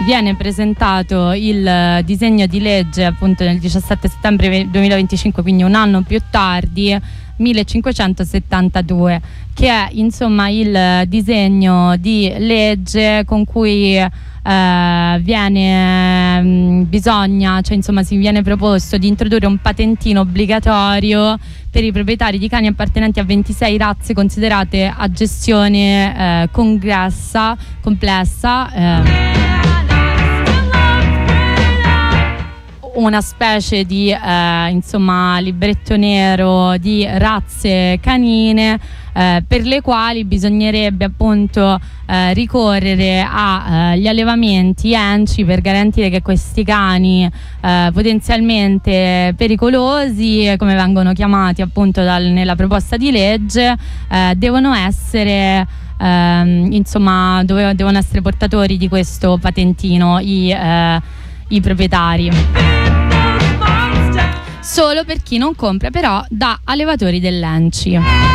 viene presentato il disegno di legge appunto nel 17 settembre 2025, quindi un anno più tardi, 1572, che è insomma il disegno di legge con cui si viene proposto di introdurre un patentino obbligatorio per i proprietari di cani appartenenti a 26 razze considerate a gestione complessa, una specie di libretto nero di razze canine per le quali bisognerebbe appunto ricorrere agli allevamenti ENCI per garantire che questi cani potenzialmente pericolosi, come vengono chiamati appunto nella proposta di legge, devono essere devono essere portatori di questo patentino i proprietari, solo per chi non compra però da allevatori dell'ENCI.